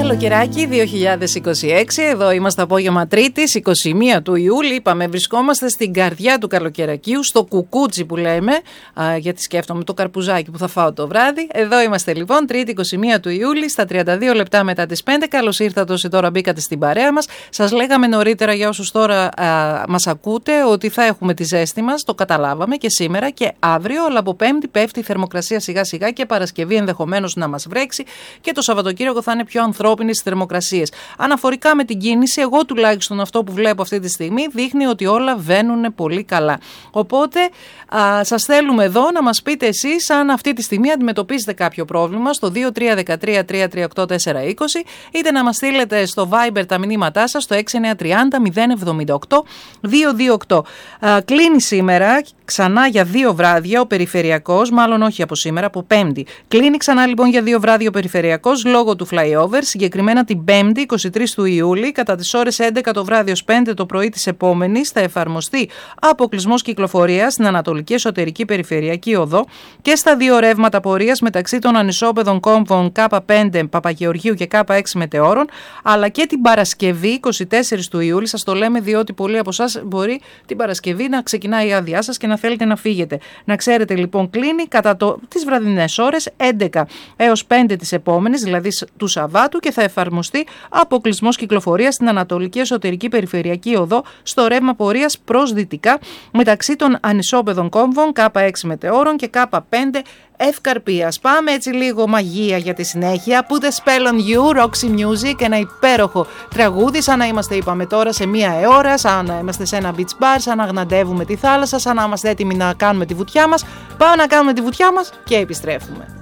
Καλοκαιράκι 2026, εδώ είμαστε απόγευμα Τρίτης, 21 του Ιούλη. Είπαμε, βρισκόμαστε στην καρδιά του καλοκαιρακίου, στο κουκούτσι που λέμε, γιατί σκέφτομαι το καρπουζάκι που θα φάω το βράδυ. Εδώ είμαστε λοιπόν, Τρίτη 21 του Ιούλη, στα 32 λεπτά μετά τις 5. Καλώς ήρθατε όσοι τώρα μπήκατε στην παρέα μας. Σας λέγαμε νωρίτερα για όσους τώρα μας ακούτε ότι θα έχουμε τη ζέστη μας, το καταλάβαμε και σήμερα και αύριο, αλλά από Πέμπτη πέφτει η θερμοκρασία σιγά σιγά και Παρασκευή ενδεχομένως να μας βρέξει και το Σαββατοκύριακο θα είναι πιο ανθρώπινες θερμοκρασίες. Αναφορικά με την κίνηση, εγώ τουλάχιστον αυτό που βλέπω αυτή τη στιγμή δείχνει ότι όλα βαίνουν πολύ καλά. Οπότε σας θέλουμε εδώ να μας πείτε εσείς αν αυτή τη στιγμή αντιμετωπίζετε κάποιο πρόβλημα στο 2313-338-420 είτε να μας στείλετε στο Viber τα μηνύματά σας στο 6930-078-228. Κλείνει σήμερα ξανά για 2 βράδια ο περιφερειακός, μάλλον όχι από σήμερα, από Πέμπτη. Κλείνει ξανά λοιπόν για 2 βράδια ο περιφερειακός λόγω του flyover, συγκεκριμένα την Πέμπτη 23 του Ιούλη κατά τις ώρες 11 το βράδυ ως 5 το πρωί της επόμενης θα εφαρμοστεί αποκλεισμός κυκλοφορίας στην Ανατολική Εσωτερική Περιφερειακή Οδό και στα 2 ρεύματα πορείας μεταξύ των ανισόπεδων κόμβων K5 Παπαγεωργίου και K6 Μετεώρων, αλλά και την Παρασκευή 24 του Ιούλη. Σας το λέμε διότι πολλοί από εσάς μπορεί την Παρασκευή να ξεκινάει η άδειά σας και να θέλετε να φύγετε. Να ξέρετε λοιπόν, κλείνει κατά τις βραδινές ώρες 11 έως 5 της επόμενης, δηλαδή του Σαββάτου, και θα εφαρμοστεί αποκλεισμός κυκλοφορίας στην Ανατολική Εσωτερική Περιφερειακή Οδό στο ρεύμα πορείας προς δυτικά μεταξύ των ανισόπεδων κόμβων K6 Μετεώρων και K5 Ευκαρπίας. Πάμε έτσι λίγο μαγεία για τη συνέχεια. Put a spell on you, Roxy Music, ένα υπέροχο τραγούδι, σαν να είμαστε, είπαμε τώρα, σε μία ώρα, σαν να είμαστε σε ένα beach bar, σαν να γναντεύουμε τη θάλασσα, σαν να είμαστε έτοιμοι να κάνουμε τη βουτιά μας. Πάμε να κάνουμε τη βουτιά μας και επιστρέφουμε.